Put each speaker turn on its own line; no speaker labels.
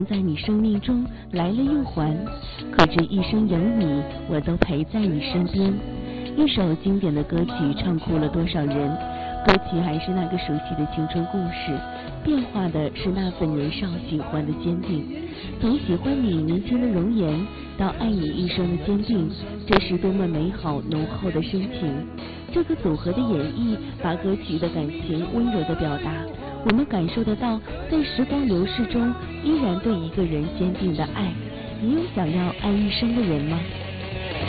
在你生命中来了又还，可这一生有你，我都陪在你身边。一首经典的歌曲唱哭了多少人？歌曲还是那个熟悉的青春故事，变化的是那份年少喜欢的坚定。从喜欢你年轻的容颜，到爱你一生的坚定，这是多么美好浓厚的深情。这个组合的演绎，把歌曲的感情温柔的表达，我们感受得到，在时光流逝中，依然对一个人坚定的爱。你有想要爱一生的人吗？